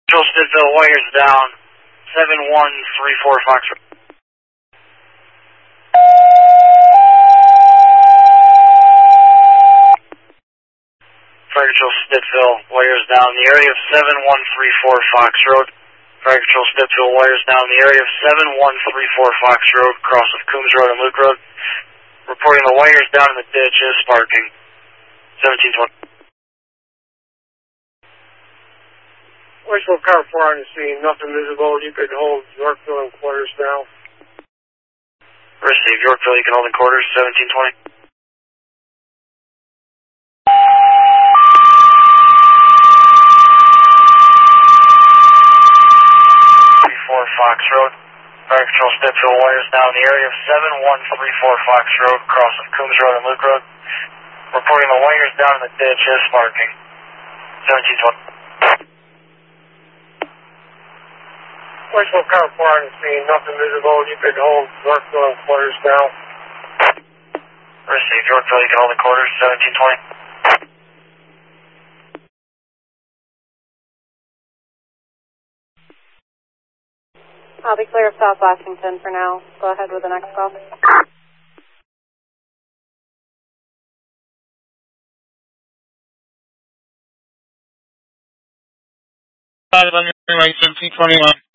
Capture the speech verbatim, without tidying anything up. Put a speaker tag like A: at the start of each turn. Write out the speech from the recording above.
A: Control Stittsville, wires down, seven one three four Fox. Fire Control Stittsville, wires down the area of seven one three four Fox Road. Fire Control Stittsville, wires down the area of seven one three four Fox Road, cross of Coombs Road and Luke Road. Reporting the wires down in the ditch is sparking. seventeen twenty.
B: Westfield Car four on the scene, nothing visible. You could hold Yorkville in quarters now.
A: Receive Yorkville, you can hold in quarters, seventeen twenty. four Fox Road. Fire Control Stittsville, wires down the area of seven one three four Fox Road, cross of Coombs Road and Luke Road. Reporting the wires down in the ditch is sparking. seventeen twenty.
B: Westfield Car four on the scene, nothing visible. You could hold Yorkville in quarters now.
A: Receive Yorkville, you can hold in quarters, seventeen twenty.
C: I'll be clear of South Washington for now. Go ahead with the next call.
D: On your right, seventeen twenty-one.